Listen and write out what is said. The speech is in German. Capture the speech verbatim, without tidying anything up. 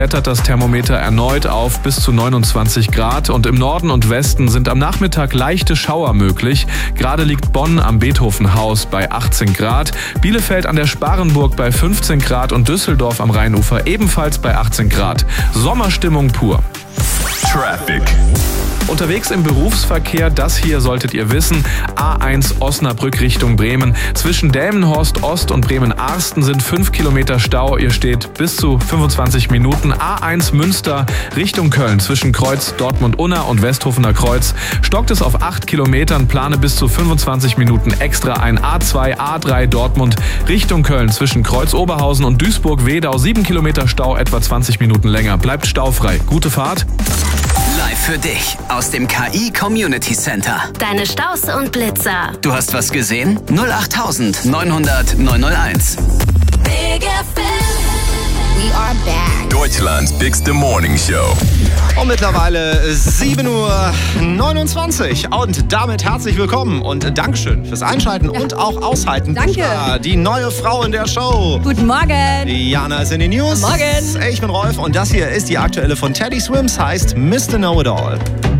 Klettert das Thermometer erneut auf bis zu neunundzwanzig Grad und im Norden und Westen sind am Nachmittag leichte Schauer möglich. Gerade liegt Bonn am Beethovenhaus bei achtzehn Grad, Bielefeld an der Sparenburg bei fünfzehn Grad und Düsseldorf am Rheinufer ebenfalls bei achtzehn Grad. Sommerstimmung pur. Traffic. Unterwegs im Berufsverkehr, das hier solltet ihr wissen, A eins Osnabrück Richtung Bremen. Zwischen Delmenhorst Ost und Bremen-Arsten sind fünf Kilometer Stau. Ihr steht bis zu fünfundzwanzig Minuten. A eins Münster Richtung Köln. Zwischen Kreuz Dortmund-Unna und Westhofener Kreuz stockt es auf acht Kilometern. Plane bis zu fünfundzwanzig Minuten extra ein. A zwei, A drei Dortmund Richtung Köln. Zwischen Kreuz Oberhausen und Duisburg-Wedau sieben Kilometer Stau, etwa zwanzig Minuten länger. Bleibt staufrei. Gute Fahrt. Live für dich aus dem K I Community Center. Deine Staus und Blitzer. Du hast was gesehen? null acht neunhundert neunhunderteins. Big F M. We are back. Deutschlands Bigste Morning Show. Und mittlerweile sieben Uhr neunundzwanzig. Und damit herzlich willkommen und Dankeschön fürs Einschalten ja. und auch Aushalten. Danke. Pusha, die neue Frau in der Show. Guten Morgen. Jana ist in den News. Morgen. Ich bin Rolf und das hier ist die aktuelle von Teddy Swims, heißt Mister Know It All.